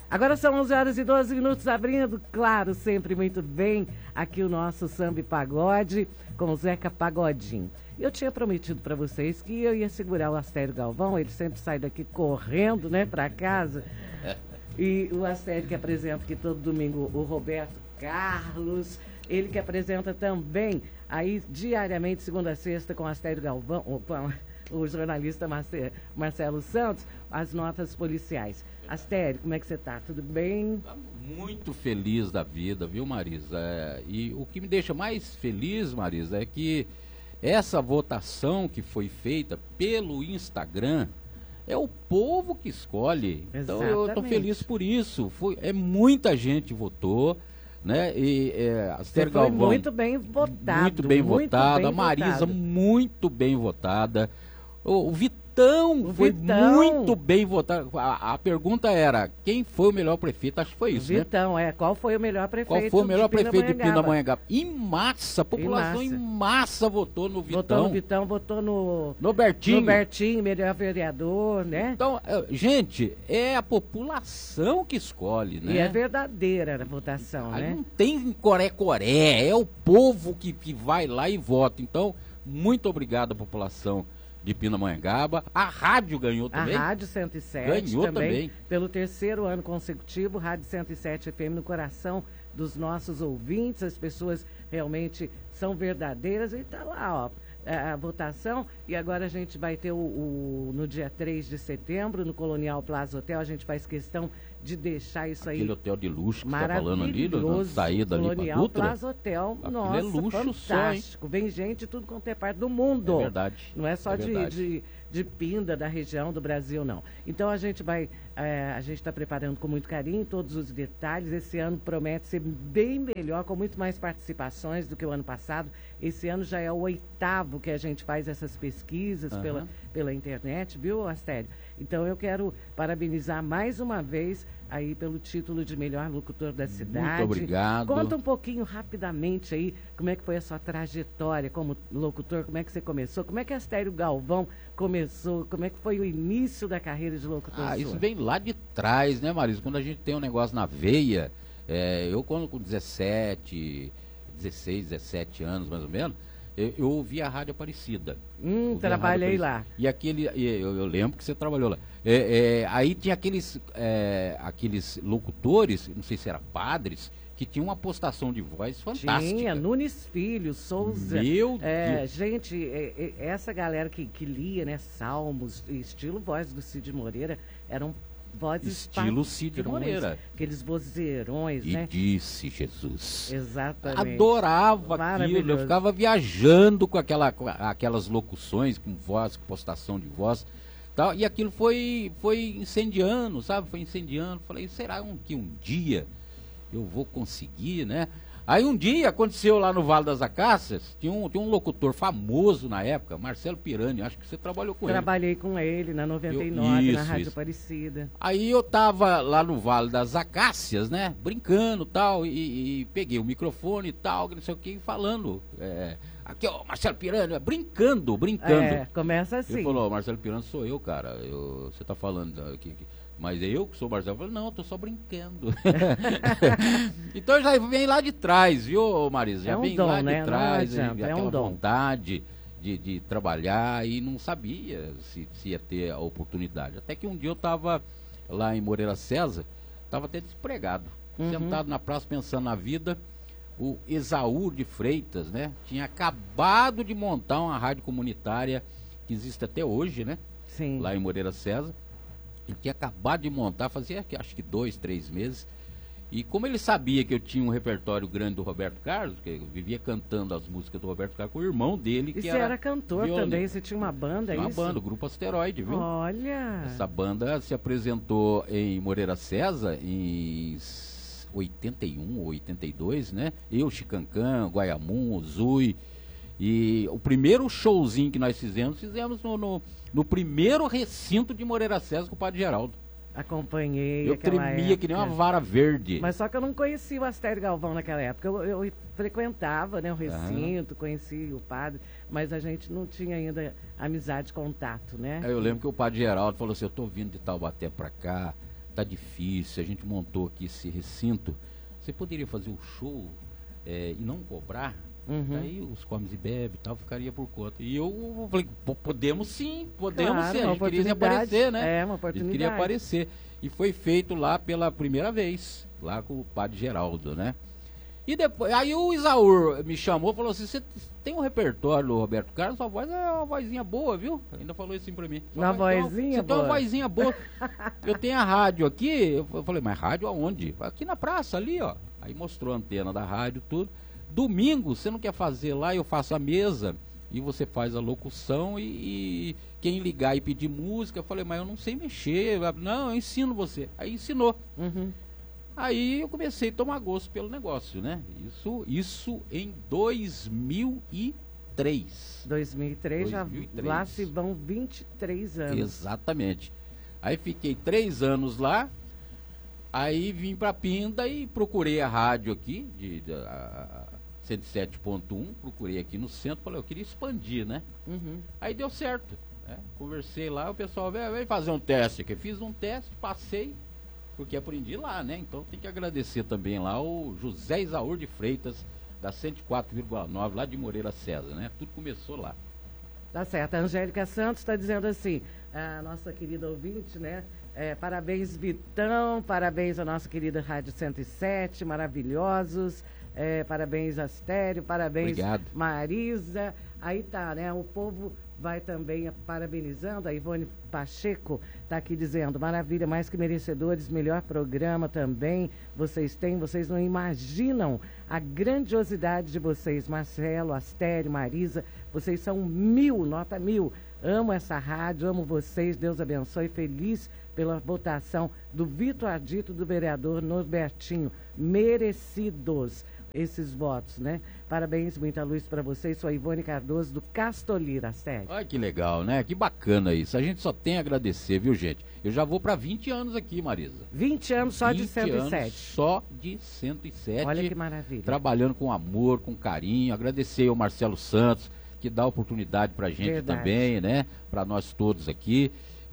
Agora são 11 horas e 12 minutos, abrindo, claro, sempre muito bem, aqui o nosso Samba e Pagode com o Zeca Pagodinho. Eu tinha prometido para vocês que eu ia segurar o Astério Galvão, ele sempre sai daqui correndo, né, para casa. E o Astério que apresenta aqui todo domingo o Roberto Carlos, ele que apresenta também aí diariamente, segunda a sexta, com o Astério Galvão, com o jornalista Marcelo Santos, as notas policiais. Astério, como é que você tá? Tudo bem? Tá muito feliz da vida, viu, Marisa? E o que me deixa mais feliz, Marisa, é que essa votação que foi feita pelo Instagram é o povo que escolhe. Exatamente. Então eu estou feliz por isso. Muita gente votou, né? E Astério Galvão muito bem votado. Muito bem votada. A Marisa muito bem votada. O Vitão foi muito bem votado. A pergunta era, quem foi o melhor prefeito? Acho que foi isso, Vitão, né? Qual foi o melhor prefeito? Qual foi o melhor prefeito de Pindamonhangaba? Em massa, a população em massa votou no Vitão. Votou no Vitão, votou no Bertinho. No Bertinho, melhor vereador, né? Então, gente, é a população que escolhe, né? E é verdadeira a votação, né? Não tem coré-coré, é o povo que vai lá e vota. Então, muito obrigado à população de Pindamonhangaba. A rádio ganhou também. A Rádio 107 ganhou também. Pelo terceiro ano consecutivo, Rádio 107 FM no coração dos nossos ouvintes. As pessoas realmente são verdadeiras. E tá lá, ó, a votação. E agora a gente vai ter no dia 3 de setembro, no Colonial Plaza Hotel, a gente faz questão de deixar isso aí. Aquele hotel de luxo que você tá falando ali, na saída ali pra Colonial Dutra. Plaza Hotel, nossa, é luxo fantástico. só, hein? Vem gente de tudo quanto é parte do mundo. É verdade. Não é só de Pinda, da região do Brasil, não. Então a gente está preparando com muito carinho todos os detalhes. Esse ano promete ser bem melhor, com muito mais participações do que o ano passado. Esse ano já é o 8º que a gente faz essas pesquisas pela internet, viu, Astério? Então eu quero parabenizar mais uma vez aí pelo título de melhor locutor da cidade. Muito obrigado. Conta um pouquinho rapidamente aí como é que foi a sua trajetória como locutor, como é que você começou, como é que Astério Galvão começou, como é que foi o início da carreira de locutor? Isso vem lá de trás, né, Marisa? Quando a gente tem um negócio na veia, eu quando com 16, 17 anos mais ou menos, eu ouvi a Rádio Aparecida. Trabalhei lá. E eu lembro que você trabalhou lá. Aí tinha aqueles locutores, não sei se eram padres, que tinham uma postação de voz fantástica. Tinha, Nunes Filho, Souza. Meu Deus. Gente, essa galera que lia, né, salmos, estilo voz do Cid Moreira, eram vozes estilo Cid Moreira. Aqueles vozeirões, né? E disse Jesus. Exatamente. Adorava aquilo. Eu ficava viajando com aquelas locuções, com voz, com postação de voz. Tal, e aquilo foi incendiando, sabe? Foi incendiando. Falei, será que um dia eu vou conseguir, né? Aí um dia aconteceu lá no Vale das Acácias, tinha um locutor famoso na época, Marcelo Pirani, acho que você trabalhou com ele. Trabalhei com ele na 99, na Rádio Aparecida. Aí eu tava lá no Vale das Acácias, né, brincando tal, e peguei o microfone e tal, não sei o que, falando, aqui ó, Marcelo Pirani, brincando. Começa assim. Ele falou, Marcelo Pirani sou eu, cara, você tá falando aqui... Mas é eu que sou o Marcelo. Eu falei, não, eu tô só brincando. Então já vem lá de trás, viu, Marisa? Já vem lá de trás, aquela vontade de trabalhar e não sabia se ia ter a oportunidade. Até que um dia eu tava lá em Moreira César, tava até desempregado, sentado na praça pensando na vida. O Esaú de Freitas, né? Tinha acabado de montar uma rádio comunitária que existe até hoje, né? Sim. Lá em Moreira César. Ele tinha acabado de montar, fazia acho que 2, 3 meses. E como ele sabia que eu tinha um repertório grande do Roberto Carlos, que eu vivia cantando as músicas do Roberto Carlos com o irmão dele, que era cantor violino. Também, você tinha uma banda, tinha uma banda, o Grupo Asteroide, viu? Olha! Essa banda se apresentou em Moreira César em 81 ou 82, né? Eu, Chicancã, Guaiamum, Zui. E o primeiro showzinho que nós fizemos no primeiro recinto de Moreira César com o Padre Geraldo. Acompanhei. Eu tremia que nem uma vara verde. Mas só que eu não conhecia o Astério Galvão naquela época. Eu frequentava, né, o recinto, conhecia o padre, mas a gente não tinha ainda amizade, contato, né? Eu lembro que o Padre Geraldo falou assim, eu tô vindo de Taubaté pra cá, tá difícil, a gente montou aqui esse recinto, você poderia fazer o show e não cobrar? Aí os comes e bebe e tal, ficaria por conta. E eu falei, podemos sim, podemos sim. A gente queria aparecer, né? Uma oportunidade. A gente queria aparecer. E foi feito lá pela primeira vez, lá com o padre Geraldo, né? E depois, aí o Isaur me chamou e falou assim, você tem um repertório do Roberto Carlos, sua voz é uma vozinha boa, viu? Ainda falou isso assim pra mim. Uma vozinha boa? Você tem uma vozinha boa. Eu tenho a rádio aqui, eu falei, mas rádio aonde? Aqui na praça, ali, ó. Aí mostrou a antena da rádio, tudo. Domingo, você não quer fazer lá, eu faço a mesa e você faz a locução e quem ligar e pedir música, eu falei, mas eu não sei mexer. Não, eu ensino você. Aí ensinou. Aí eu comecei a tomar gosto pelo negócio, né? Isso em 2003. 2003, já lá se vão 23 anos. Exatamente. Aí fiquei 3 anos lá, aí vim pra Pinda e procurei a rádio aqui, a 107.1, procurei aqui no centro, falei, eu queria expandir, né? Aí deu certo, né? Conversei lá, o pessoal veio fazer um teste aqui. Fiz um teste, passei, porque aprendi lá, né? Então tem que agradecer também lá o José Isaur de Freitas, da 104,9, lá de Moreira César, né? Tudo começou lá. Tá certo. A Angélica Santos está dizendo assim, a nossa querida ouvinte, né? Parabéns, Vitão, parabéns à nossa querida Rádio 107, maravilhosos. Parabéns, Astério, parabéns, obrigado. Marisa. Aí tá, né? O povo vai também parabenizando. A Ivone Pacheco está aqui dizendo, maravilha, mais que merecedores, melhor programa também. Vocês não imaginam a grandiosidade de vocês, Marcelo, Astério, Marisa, vocês são 1000, nota 1000. Amo essa rádio, amo vocês, Deus abençoe, feliz pela votação do Vitor Ardito, do vereador Norbertinho, merecidos esses votos, né? Parabéns, muita luz para vocês. Sou a Ivone Cardoso do Castolira, sério. Olha que legal, né? Que bacana isso. A gente só tem a agradecer, viu, gente? Eu já vou para 20 anos aqui, Marisa. 20 anos só 20 de 107. Anos só de 107. Olha que maravilha. Trabalhando com amor, com carinho. Agradecer ao Marcelo Santos, que dá oportunidade pra gente. Verdade. Também, né? Para nós todos aqui.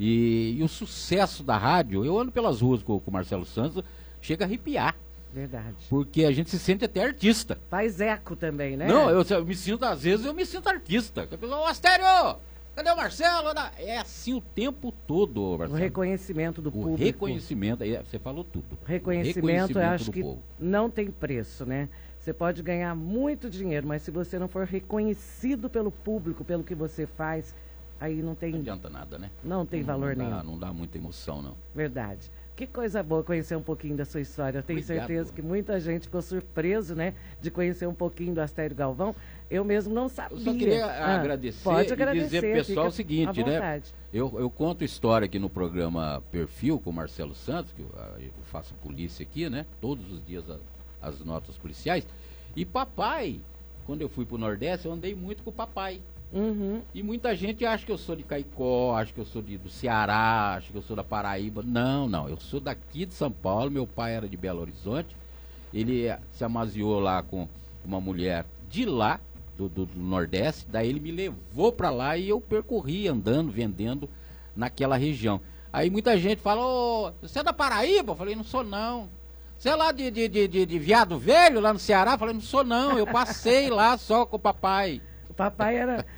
E o sucesso da rádio, eu ando pelas ruas com o Marcelo Santos, chega a arrepiar. Verdade. Porque a gente se sente até artista. Faz eco também, né? Não, eu me sinto, às vezes, eu me sinto artista. Ô, Astério! Cadê o Marcelo? É assim o tempo todo, Marcelo. O reconhecimento do público. O reconhecimento, aí você falou tudo. O reconhecimento, eu acho que não tem preço, né? Você pode ganhar muito dinheiro, mas se você não for reconhecido pelo público, pelo que você faz, aí não tem... Não adianta nada, né? Não tem valor nenhum. Não dá muita emoção, não. Verdade. Que coisa boa conhecer um pouquinho da sua história. Eu tenho certeza que muita gente ficou surpreso, né? De conhecer um pouquinho do Astério Galvão. Eu mesmo não sabia. Eu só queria agradecer, pode e dizer pro pessoal o seguinte, né? Eu conto história aqui no programa Perfil com o Marcelo Santos, que eu faço polícia aqui, né? Todos os dias as notas policiais. E papai, quando eu fui pro Nordeste, eu andei muito com o papai. E muita gente acha que eu sou de Caicó, acha que eu sou do Ceará, acha que eu sou da Paraíba. Não, eu sou daqui de São Paulo. Meu pai era de Belo Horizonte. Ele se amaziou lá com uma mulher de lá, do Nordeste. Daí ele me levou pra lá e eu percorri andando, vendendo naquela região. Aí muita gente fala, ô, você é da Paraíba? Eu falei, não sou não. Você é lá de Viado Velho, lá no Ceará? Eu falei, não sou não, eu passei lá só com o papai. Papai era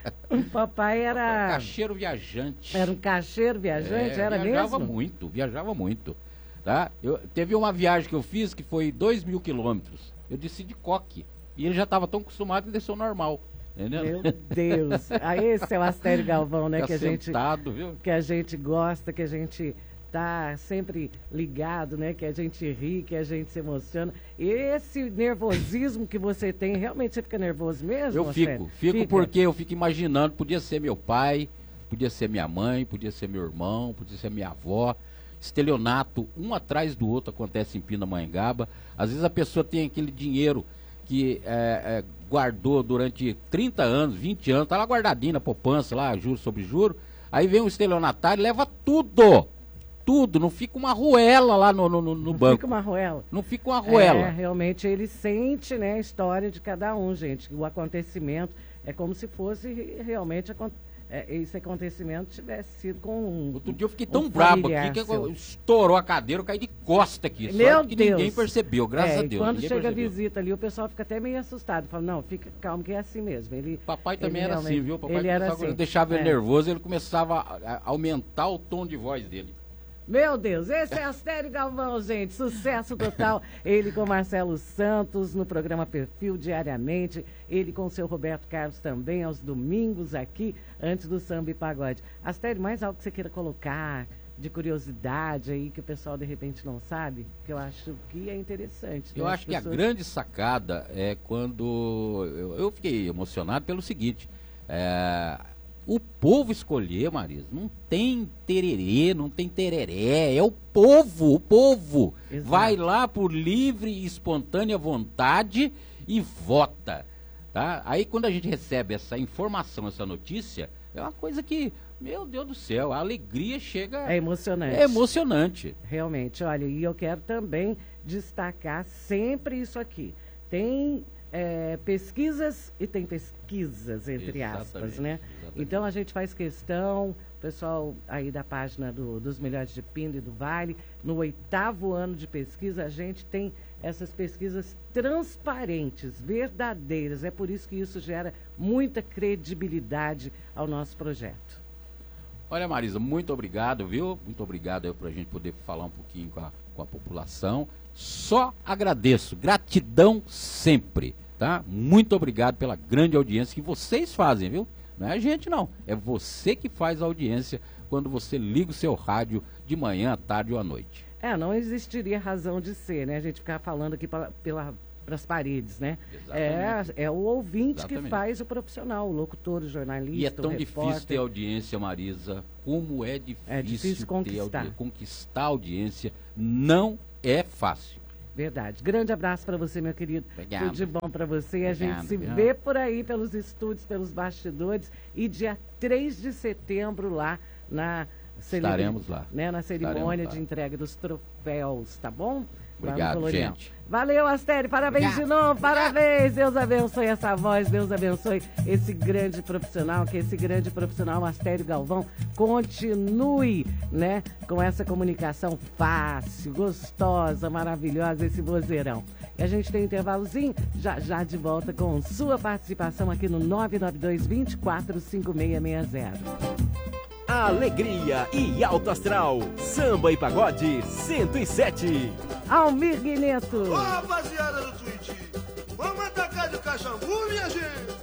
caixeiro viajante. Era um caixeiro viajante, era viajava mesmo? Viajava muito, tá? Teve uma viagem que eu fiz que foi 2.000 quilômetros. Eu desci de coque. E ele já estava tão acostumado que desceu normal. Entendeu? Meu Deus. Aí esse é o Astério Galvão, né? Que a gente gosta, que a gente tá sempre ligado, né? Que a gente ri, que a gente se emociona. Esse nervosismo que você tem, realmente você fica nervoso mesmo? Eu fico porque eu fico imaginando, podia ser meu pai, podia ser minha mãe, podia ser meu irmão, podia ser minha avó. Estelionato, um atrás do outro, acontece em Pindamonhangaba. Às vezes a pessoa tem aquele dinheiro que guardou durante 30 anos, 20 anos, tá lá guardadinho na poupança, lá, juro sobre juro. Aí vem um estelionatário e leva tudo. Não fica uma arruela lá no banco. Não fica uma arruela. Não fica uma arruela. Realmente ele sente, né, a história de cada um, gente. O acontecimento é como se fosse realmente esse acontecimento tivesse sido com outro dia eu fiquei tão brabo aqui que estourou a cadeira, eu caí de costa aqui. Meu que Deus. Ninguém percebeu, graças a Deus. Quando chega a visita ali, o pessoal fica até meio assustado. Fala, não, fica calmo que é assim mesmo. Papai também era assim, viu? Papai assim. Deixava ele nervoso, ele começava a aumentar o tom de voz dele. Meu Deus, esse é Astério Galvão, gente, sucesso total. Ele com Marcelo Santos no programa Perfil diariamente, ele com o seu Roberto Carlos também aos domingos aqui, antes do Samba e Pagode. Astério, mais algo que você queira colocar de curiosidade aí que o pessoal de repente não sabe, que eu acho que é interessante. Eu acho que a grande sacada é quando eu fiquei emocionado pelo seguinte, o povo escolher, Marisa, não tem tererê, não tem tereré, é o povo. Exato. Vai lá por livre e espontânea vontade e vota, tá? Aí quando a gente recebe essa informação, essa notícia, é uma coisa que, meu Deus do céu, a alegria chega... É emocionante. É emocionante. Realmente, olha, e eu quero também destacar sempre isso aqui. Tem... pesquisas e tem pesquisas, entre aspas, né? Exatamente. Então a gente faz questão, pessoal aí da página dos Melhores de Pinda e do Vale, no 8º ano de pesquisa, a gente tem essas pesquisas transparentes, verdadeiras. É por isso que isso gera muita credibilidade ao nosso projeto. Olha, Marisa, muito obrigado, viu? Muito obrigado para a gente poder falar um pouquinho com a população. Só agradeço, gratidão sempre, tá? Muito obrigado pela grande audiência que vocês fazem, viu? Não é a gente não, é você que faz a audiência quando você liga o seu rádio de manhã, à tarde ou à noite. Não existiria razão de ser, né? A gente ficar falando aqui pelas paredes, né? É o ouvinte que faz o profissional, o locutor, o jornalista, e é tão difícil ter audiência, Marisa, como é difícil conquistar a audiência, não é fácil. Verdade. Grande abraço para você, meu querido. Obrigado. Tudo de bom para você. A gente se vê por aí pelos estúdios, pelos bastidores. E dia 3 de setembro lá estaremos lá. Né, na cerimônia de entrega dos troféus, tá bom? Obrigado, gente. Valeu, Astério. Parabéns de novo. Parabéns. Deus abençoe essa voz. Deus abençoe esse grande profissional. Que esse grande profissional, Astério Galvão, continue, né, com essa comunicação fácil, gostosa, maravilhosa, esse vozeirão. E a gente tem um intervalozinho, já de volta com sua participação aqui no 992-245660. Alegria e alto astral. Samba e Pagode 107. Almir Guineto. Ô, rapaziada do Twitch, vamos atacar de Caxambu, minha gente?